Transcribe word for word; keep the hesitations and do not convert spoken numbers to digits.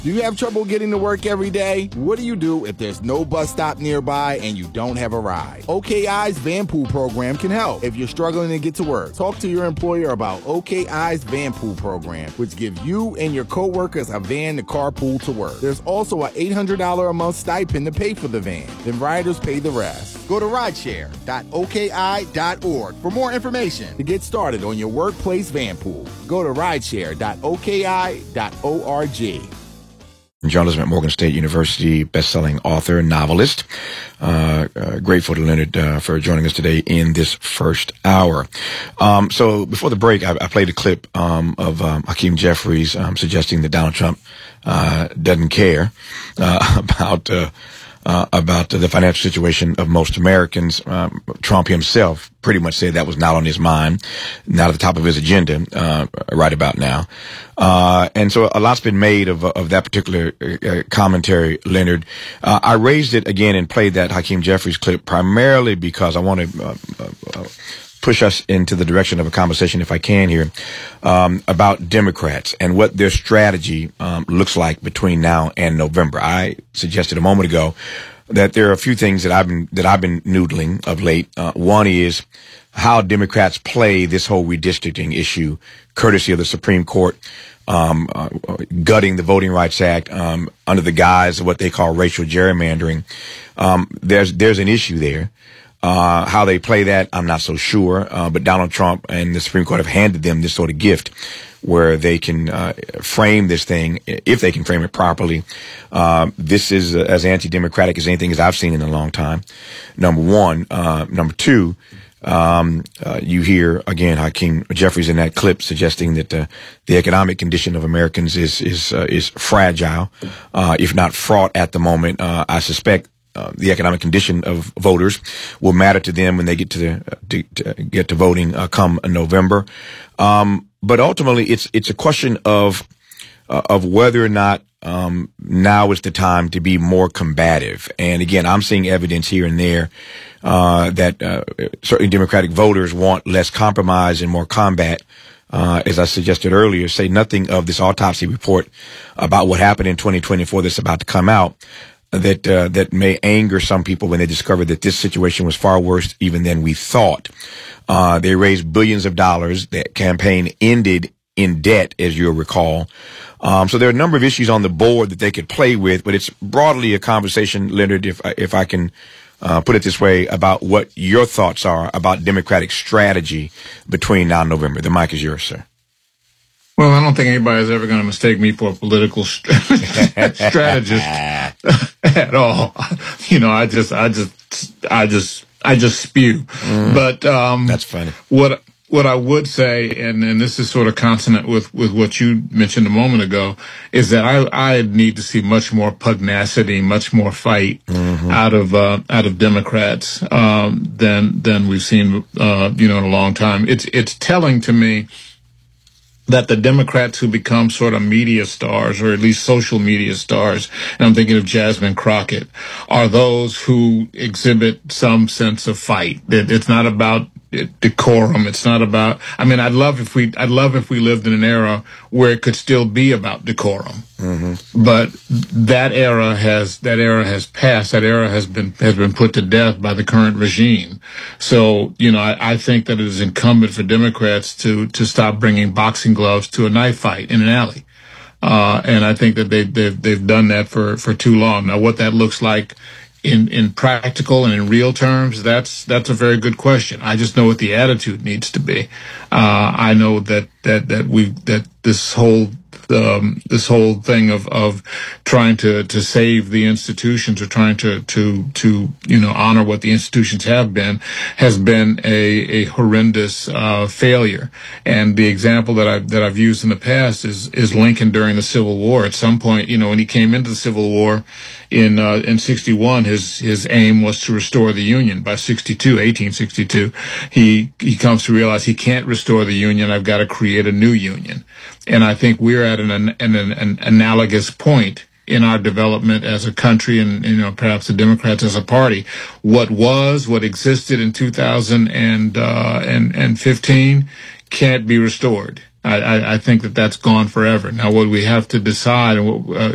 Do you have trouble getting to work every day? What do you do if there's no bus stop nearby and you don't have a ride? O K I's Van Pool program can help. If you're struggling to get to work, talk to your employer about O K I's Van Pool program, which gives you and your coworkers a van to carpool to work. There's also an eight hundred dollars a month stipend to pay for the van. Then riders pay the rest. Go to rideshare dot O K I dot org for more information to get started on your workplace van pool. Go to rideshare dot O K I dot org. Journalist at Morgan State University, best-selling author, novelist. Uh, uh, grateful to Leonard uh, for joining us today in this first hour. Um, so before the break, I, I played a clip um, of um, Hakeem Jeffries um, suggesting that Donald Trump uh, doesn't care uh, about uh, uh, about the financial situation of most Americans. Um, Trump himself pretty much said that was not on his mind, not at the top of his agenda uh, right about now. Uh, and so a lot's been made of, of that particular uh, commentary, Leonard. Uh, I raised it again and played that Hakeem Jeffries clip primarily because I want to uh, uh, push us into the direction of a conversation, if I can here, um, about Democrats and what their strategy um, looks like between now and November. I suggested a moment ago that there are a few things that I've been that I've been noodling of late. Uh, one is how Democrats play this whole redistricting issue, courtesy of the Supreme Court um, uh, gutting the Voting Rights Act um, under the guise of what they call racial gerrymandering. Um, there's there's an issue there. Uh, how they play that, I'm not so sure. Uh, but Donald Trump and the Supreme Court have handed them this sort of gift where they can uh, frame this thing, if they can frame it properly. Uh, this is uh, as anti-democratic as anything as I've seen in a long time, number one. Uh, number two, um, uh, you hear, again, Hakeem Jeffries in that clip suggesting that uh, the economic condition of Americans is is uh, is fragile, uh, if not fraught at the moment. Uh, I suspect Uh, the economic condition of voters will matter to them when they get to the to, to get to voting uh, come November. Um, but ultimately, it's it's a question of uh, of whether or not um, now is the time to be more combative. And again, I'm seeing evidence here and there uh, that uh, certainly Democratic voters want less compromise and more combat. Uh, as I suggested earlier, say nothing of this autopsy report about what happened in twenty twenty-four that's about to come out. That uh, that may anger some people when they discover that this situation was far worse even than we thought. Uh, they raised billions of dollars. That campaign ended in debt, as you'll recall. Um, so there are a number of issues on the board that they could play with, but it's broadly a conversation, Leonard, if I, if I can uh, put it this way, about what your thoughts are about Democratic strategy between now and November. The mic is yours, sir. Well, I don't think anybody's ever going to mistake me for a political st- strategist at all. You know, I just, I just, I just, I just spew. Mm, but um, that's funny. What what I would say, and, and this is sort of consonant with, with what you mentioned a moment ago, is that I I need to see much more pugnacity, much more fight mm-hmm. out of uh, out of Democrats um, than than we've seen, uh, you know, in a long time. It's it's telling to me that the Democrats who become sort of media stars, or at least social media stars, and I'm thinking of Jasmine Crockett, are those who exhibit some sense of fight. It's not about decorum. It's not about, I mean, I'd love if we, I'd love if we lived in an era where it could still be about decorum. Mm-hmm. But that era has, that era has passed. That era has been, has been put to death by the current regime. So, you know, I, I think that it is incumbent for Democrats to, to stop bringing boxing gloves to a knife fight in an alley. Uh, and I think that they, they've, they've done that for, for too long. Now, what that looks like in, in practical and in real terms, that's, that's a very good question. I just know what the attitude needs to be. Uh, I know that, that, that we, that this whole, um, this whole thing of, of trying to, to save the institutions, or trying to, to, to, you know, honor what the institutions have been, has been a, a horrendous, uh, failure. And the example that I've, that I've used in the past is, is Lincoln during the Civil War. At some point, you know, when he came into the Civil War in, uh, in sixty-one, his, his aim was to restore the Union. By sixty-two, eighteen sixty-two, he, he comes to realize he can't restore the Union. I've got to create a new Union. And I think we're at an, an, an, an analogous point in our development as a country, and, you know, perhaps the Democrats as a party. What was, what existed in two thousand fifteen can't be restored. I, I, I think that that's gone forever. Now, what we have to decide, and what, uh,